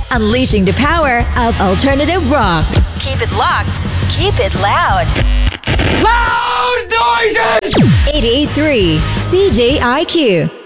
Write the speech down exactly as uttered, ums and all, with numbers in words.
unleashing the power of alternative rock. Keep it locked. Keep it loud. Loud noises! eight eight three C J I Q.